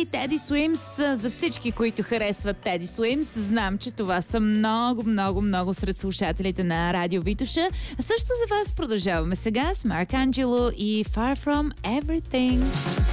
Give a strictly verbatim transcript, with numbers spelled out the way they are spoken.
и Теди Суимс. За всички, които харесват Теди Суимс, знам, че това са много, много, много сред слушателите на Радио Витоша. Също за вас продължаваме сега с Марк Анджело и Far From Everything.